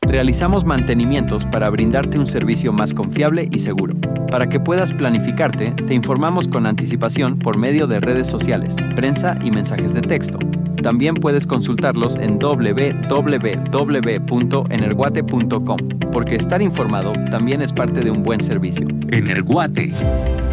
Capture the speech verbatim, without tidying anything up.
Realizamos mantenimientos para brindarte un servicio más confiable y seguro. Para que puedas planificarte, te informamos con anticipación por medio de redes sociales, prensa y mensajes de texto. También puedes consultarlos en doble u doble u doble u punto energuate punto com, porque estar informado también es parte de un buen servicio. Energuate.